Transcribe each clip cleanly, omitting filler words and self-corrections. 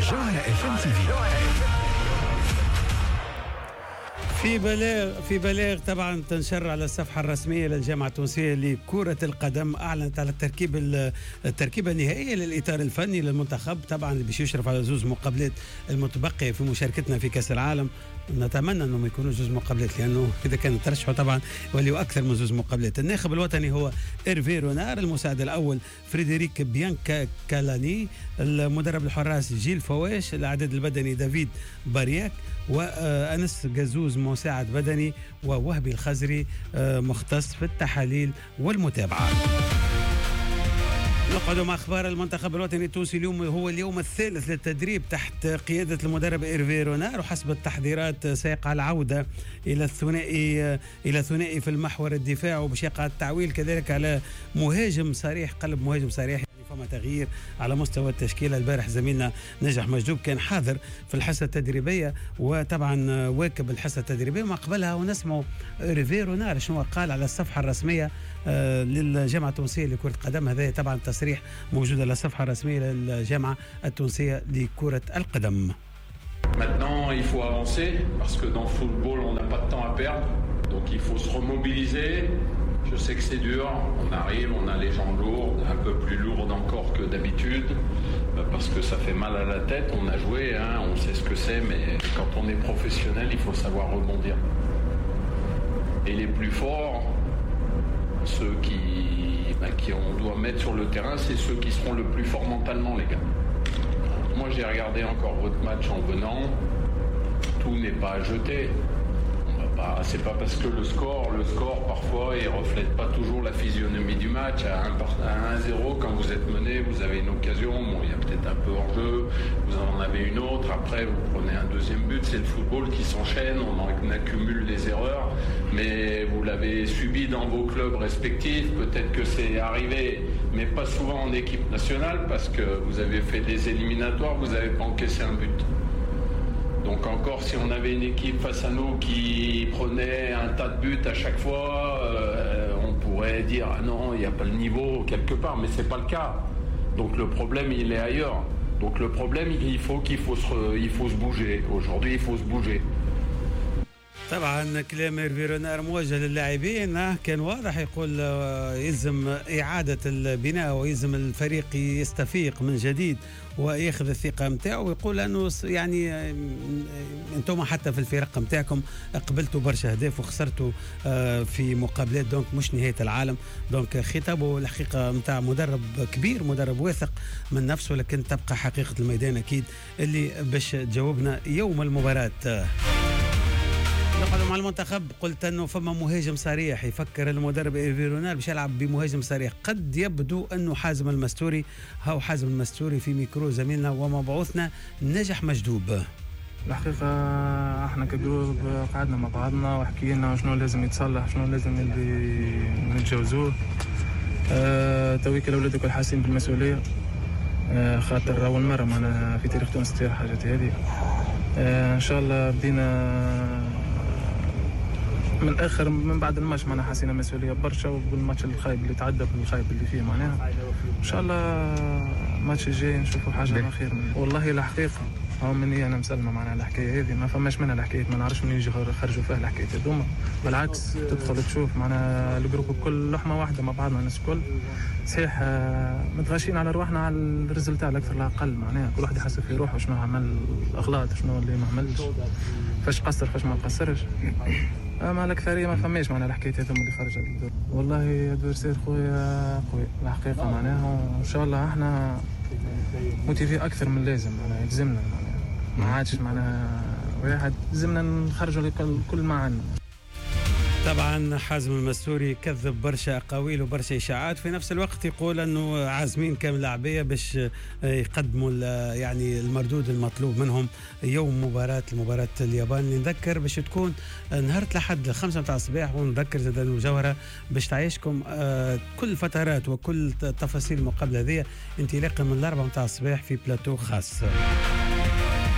جوهرة FM TV. في بلاغ طبعا تنشر على الصفحة الرسمية للجامعة التونسية لكرة القدم، أعلنت على التركيبة النهائية للإطار الفني للمنتخب، طبعا اللي باش يشرف على زوج مقابلات المتبقية في مشاركتنا في كأس العالم. نتمنى انه ما يكونوا زوج مقابلات، لانه اذا كانوا ترشحوا طبعا يوليوا اكثر من زوج مقابلات. الناخب الوطني هو إيرفي رونار، المساعد الاول فريدريك بيانكا كالاني، المدرب الحراس جيل فواش، الاعداد البدني دافيد بارياك، وانس جازوز مساعد بدني، ووهبي الخزري مختص في التحاليل والمتابعه. نقعد مع أخبار المنتخب الوطني التونسي. اليوم هو اليوم الثالث للتدريب تحت قيادة المدرب إيرفي رونار، وحسب التحضيرات سيقع العودة إلى الثنائي في المحور الدفاع، وباش يقع التعويل كذلك على مهاجم صريح، قلب مهاجم صريح. فما تغيير على مستوى التشكيلة. البارح زميلنا نجح مجدوب كان حاضر في الحصة التدريبية، وطبعا واكب الحصة التدريبية. ما قبلها ونسمع إيرفي رونار شنو قال على الصفحة الرسمية للجامعة التونسية لكرة القدم. هذا طبعا تصريح موجود على الصفحة الرسمية للجامعة التونسية لكرة القدم. Maintenant, il faut avancer parce que dans le football, on n'a pas de temps à perdre. Donc il faut se remobiliser. Je sais que c'est dur, on arrive, on a les jambes lourdes, un peu plus lourdes encore que d'habitude, parce que ça fait mal à la tête. On a joué, hein, on sait ce que c'est, mais quand on est professionnel, il faut savoir rebondir. Et les plus forts, ceux qui on doit mettre sur le terrain, c'est ceux qui seront le plus forts mentalement, les gars. Moi, j'ai regardé encore votre match en venant. Tout n'est pas à jeter. C'est pas parce que le score parfois il reflète pas toujours la physionomie du match. À 1-0, quand vous êtes mené, vous avez une occasion, bon, il y a peut-être un peu hors jeu, vous en avez une autre, après vous prenez un deuxième but. C'est le football qui s'enchaîne, on accumule les erreurs, mais vous l'avez subi dans vos clubs respectifs. Peut-être que c'est arrivé, mais pas souvent en équipe nationale, parce que vous avez fait des éliminatoires, vous n'avez pas encaissé un but. Donc encore, si on avait une équipe face à nous qui prenait un tas de buts à chaque fois, on pourrait dire ah non, il n'y a pas le niveau quelque part, mais c'est pas le cas. Donc le problème, il est ailleurs. Donc le problème, il faut se bouger. Aujourd'hui, il faut se bouger. طبعا كلام إيرفي رونار موجه للاعبين كان واضح، يقول يلزم إعادة البناء ويلزم الفريق يستفيق من جديد وياخذ الثقة متاعه، ويقول أنه يعني أنتم حتى في الفرق متاعكم قبلتوا برشا أهداف وخسرتوا في مقابلات، دونك مش نهاية العالم. دونك خطابه الحقيقة متاع مدرب كبير، مدرب واثق من نفسه، لكن تبقى حقيقة الميدان أكيد اللي باش تجاوبنا يوم المباراة. نقعد مع المنتخب. قلت انه فما مهاجم صريح، يفكر المدرب إيرفي رونار باش يلعب بمهاجم صريح. قد يبدو انه حازم المستوري، هاو حازم المستوري في ميكرو زميلنا ومبعوثنا نجح مجدوب. الحقيقة احنا كجروب قعدنا مع بعضنا وحكينا شنو لازم يتصلح، شنو لازم اللي نتجاوزوه. تويك الاولاد الكل حاسين بالمسؤولية، خاطر اول مرة معنا في تاريخ تونس تصير حاجات هذه. ان شاء الله بدينا من بعد الماتش معنا حاسين مسؤولية برشا، وبالماتش الخايب اللي تعدى بالخايب اللي فيه معناها ان شاء الله الماتش الجاي نشوفوا حاجة خير. والله الحقيقة هو مني انا مسلمه معنا الحكايه هذه، ما فماش منها الحكايه، ما نعرفش من يجي خرجوا فيها الحكايه هذوما. بالعكس تدخل تشوف معنا الجروب الكل لحمه واحده مع بعضنا الناس الكل. صحيح متغاشين على رواحنا على الريزلت الاكثر لا اقل، معناها كل واحد يحسب في روحه شنو عمل اغلاط، شنو اللي ما عملش، فاش قصر فاش ما قصرش. اما الاكثريه ما فماش معنا الحكايه هذوما اللي خرجت. والله ادفيرسير خويا قوي الحقيقه معناها، وان شاء الله احنا موتيفي اكثر من لازم، معناها يلزمنا ما عادش معناها واحد، لازمنا نخرجوا كل ما عندنا. طبعا حازم المستوري كذب برشا اقاويل وبرشا اشاعات، في نفس الوقت يقول انه عازمين كامل لاعبيه باش يقدموا يعني المردود المطلوب منهم يوم المباراه اليابان اللي نذكر باش تكون نهار الأحد 5 متاع الصباح. ونذكر زاد انه جوهره باش تعيشكم كل الفترات وكل تفاصيل المقابله هذه انطلاقا من 4 متاع الصباح في بلاتو خاص.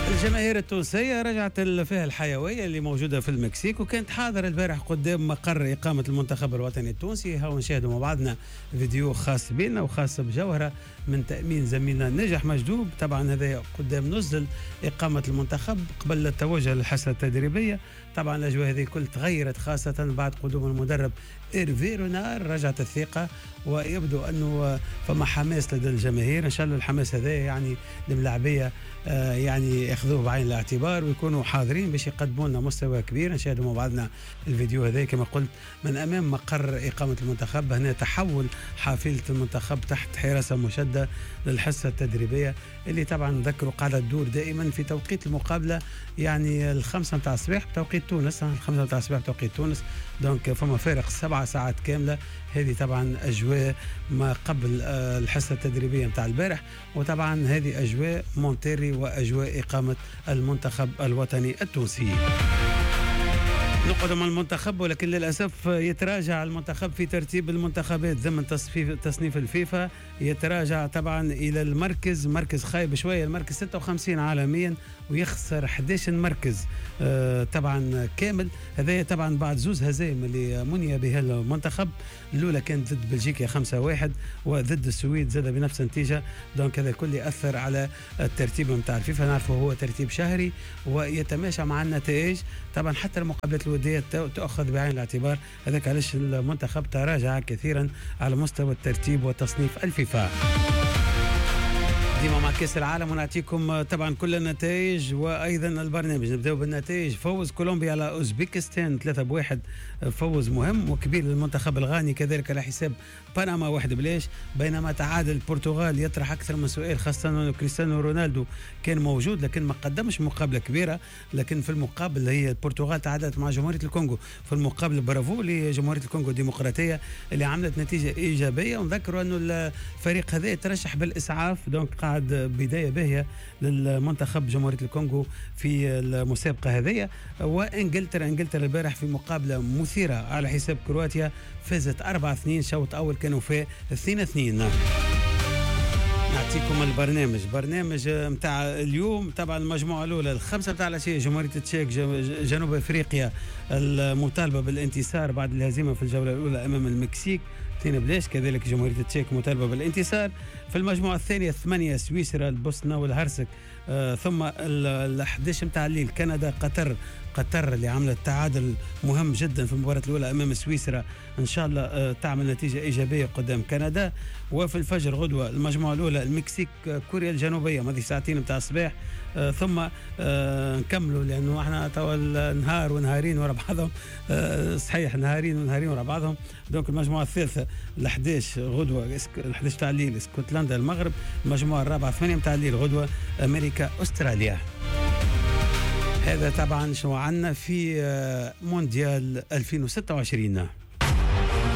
الجماهير التونسية رجعت الفئة الحيوية اللي موجودة في المكسيك، وكانت حاضرة البارح قدام مقر إقامة المنتخب الوطني التونسي. هاو نشاهدوا مع بعضنا فيديو خاص بنا وخاص بجوهرة من تأمين زميلنا نجح مجدوب. طبعا هذا قدام نزل إقامة المنتخب قبل التوجه للحصة التدريبية. طبعا الأجواء هذه كل تغيرت خاصة بعد قدوم المدرب إيرفي رونار. رجعت الثقة ويبدو أنه فما حماس لدى الجماهير. إن شاء الله الحماس هذا يعني الملاعبية يعني ياخذوه بعين الاعتبار ويكونوا حاضرين باش يقدموا لنا مستوى كبير. نشاهدوا مع بعضنا الفيديو هذا كما قلت من امام مقر اقامه المنتخب. هنا تحول حافله المنتخب تحت حراسه مشدده للحصه التدريبيه اللي طبعا نذكروا قاعده تدور دائما في توقيت المقابله، يعني الخمسة متاع الصباح بتوقيت تونس، الخمسة متاع الصباح بتوقيت تونس. دونك فما فارق 7 ساعات كامله. هذه طبعا اجواء ما قبل الحصه التدريبيه متاع البارح، وطبعا هذه اجواء مونتيري واجواء اقامه المنتخب الوطني التونسي. نقدم المنتخب، ولكن للأسف يتراجع المنتخب في ترتيب المنتخبات ضمن تصنيف الفيفا. يتراجع طبعا إلى مركز خايب شوية، المركز 56 عالميا، ويخسر 11 مركز طبعا كامل. هذا طبعا بعد زوز هزائم اللي مني بها المنتخب. الأولى كانت ضد بلجيكا 5-1 وضد السويد زاد بنفس النتيجة. دونك هذا الكل يأثر على الترتيب متاع الفيفا. نعرفه هو ترتيب شهري ويتماشى مع النتائج. طبعا حتى المقابلات الودية تأخذ بعين الاعتبار. هذاك علاش المنتخب تراجع كثيرا على مستوى الترتيب وتصنيف الفيفا. ديما مع كأس العالم ونعطيكم طبعا كل النتائج وايضا البرنامج. نبداو بالنتائج. فوز كولومبيا على اوزبكستان 3-1، فوز مهم وكبير للمنتخب الغاني، كذلك على حساب بنما 1-0. بينما تعادل البرتغال يطرح اكثر من سؤال، خاصه انه كريستيانو رونالدو كان موجود لكن ما قدمش مقابله كبيره. لكن في المقابل هي البرتغال تعادلت مع جمهوريه الكونغو. في المقابل برافو لجمهوريه الكونغو الديمقراطيه اللي عملت نتيجه ايجابيه. ونذكروا انه الفريق هذا ترشح بالاسعاف، دونك قاعد بدايه باهيه للمنتخب جمهوريه الكونغو في المسابقه هذه. وانجلترا البارح في مقابله مثيره على حساب كرواتيا فازت 4-2. شوط اول كانوا في 2-2. نعطيكم برنامج متاع اليوم. طبعا المجموعه الاولى 5 متاع العشيه جمهوريه التشيك جنوب افريقيا المطالبه بالانتصار بعد الهزيمه في الجوله الاولى امام المكسيك 2-0. كذلك جمهوريه التشيك مطالبه بالانتصار. في المجموعه الثانيه 8 سويسرا البوسنه والهرسك. ثم ال11 متاع الليل كندا قطر اللي عملت تعادل مهم جدا في المباراة الأولى أمام سويسرا. إن شاء الله تعمل نتيجة إيجابية قدام كندا. وفي الفجر غدوة المجموعة الأولى المكسيك كوريا الجنوبية ماضي ساعتين متاع الصباح. ثم نكملوا لأنه احنا توا نهار ونهارين ورا بعضهم. صحيح نهارين ورا بعضهم. دونك المجموعة الثالثة 11 غدوة 11 تاع الليل اسكتلندا المغرب. المجموعة الرابعة 8 متاع الليل غدوة أمريكا أستراليا. هذا طبعا شو عنا في مونديال 2026.